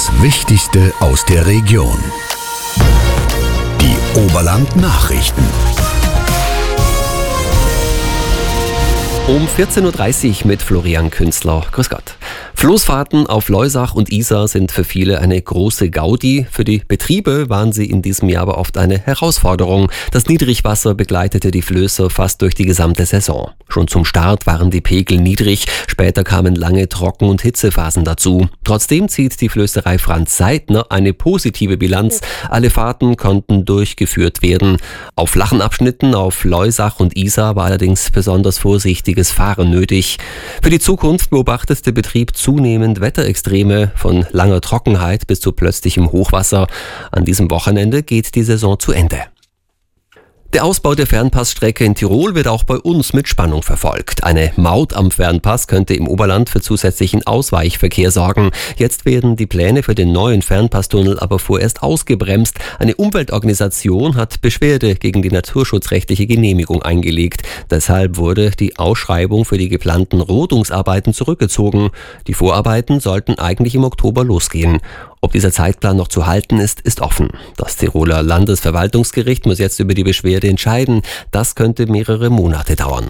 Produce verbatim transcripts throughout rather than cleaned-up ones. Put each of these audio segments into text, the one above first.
Das Wichtigste aus der Region. Die Oberland-Nachrichten. Um vierzehn Uhr dreißig mit Florian Künstler. Grüß Gott. Floßfahrten auf Loisach und Isar sind für viele eine große Gaudi. Für die Betriebe waren sie in diesem Jahr aber oft eine Herausforderung. Das Niedrigwasser begleitete die Flößer fast durch die gesamte Saison. Schon zum Start waren die Pegel niedrig, später kamen lange Trocken- und Hitzephasen dazu. Trotzdem zieht die Flößerei Franz Seidner eine positive Bilanz. Alle Fahrten konnten durchgeführt werden. Auf flachen Abschnitten auf Loisach und Isar war allerdings besonders vorsichtiges Fahren nötig. Für die Zukunft beobachtet der Betrieb zunehmend Wetterextreme, von langer Trockenheit bis zu plötzlichem Hochwasser. An diesem Wochenende geht die Saison zu Ende. Der Ausbau der Fernpassstrecke in Tirol wird auch bei uns mit Spannung verfolgt. Eine Maut am Fernpass könnte im Oberland für zusätzlichen Ausweichverkehr sorgen. Jetzt werden die Pläne für den neuen Fernpasstunnel aber vorerst ausgebremst. Eine Umweltorganisation hat Beschwerde gegen die naturschutzrechtliche Genehmigung eingelegt. Deshalb wurde die Ausschreibung für die geplanten Rodungsarbeiten zurückgezogen. Die Vorarbeiten sollten eigentlich im Oktober losgehen. Ob dieser Zeitplan noch zu halten ist, ist offen. Das Tiroler Landesverwaltungsgericht muss jetzt über die Beschwerde entscheiden. Das könnte mehrere Monate dauern.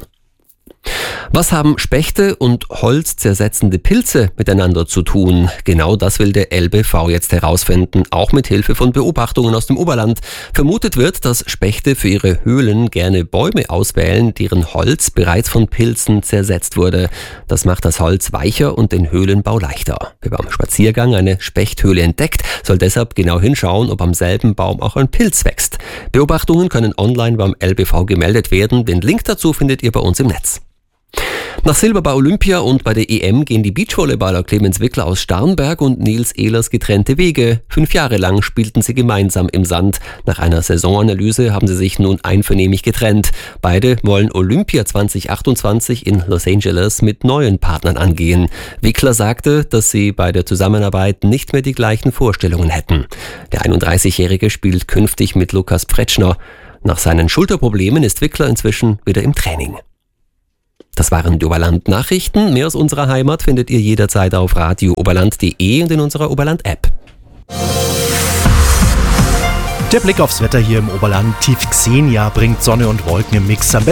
Was haben Spechte und holzzersetzende Pilze miteinander zu tun? Genau das will der L B V jetzt herausfinden, auch mit Hilfe von Beobachtungen aus dem Oberland. Vermutet wird, dass Spechte für ihre Höhlen gerne Bäume auswählen, deren Holz bereits von Pilzen zersetzt wurde. Das macht das Holz weicher und den Höhlenbau leichter. Wer beim Spaziergang eine Spechthöhle entdeckt, soll deshalb genau hinschauen, ob am selben Baum auch ein Pilz wächst. Beobachtungen können online beim L B V gemeldet werden. Den Link dazu findet ihr bei uns im Netz. Nach Silber bei Olympia und bei der E M gehen die Beachvolleyballer Clemens Wickler aus Starnberg und Nils Ehlers getrennte Wege. Fünf Jahre lang spielten sie gemeinsam im Sand. Nach einer Saisonanalyse haben sie sich nun einvernehmlich getrennt. Beide wollen Olympia zwanzig achtundzwanzig in Los Angeles mit neuen Partnern angehen. Wickler sagte, dass sie bei der Zusammenarbeit nicht mehr die gleichen Vorstellungen hätten. Der einunddreißigjährige spielt künftig mit Lukas Pfretschner. Nach seinen Schulterproblemen ist Wickler inzwischen wieder im Training. Das waren die Oberland-Nachrichten. Mehr aus unserer Heimat findet ihr jederzeit auf radio oberland punkt de und in unserer Oberland-App. Der Blick aufs Wetter hier im Oberland. Tief Xenia bringt Sonne und Wolken im Mix. Am besten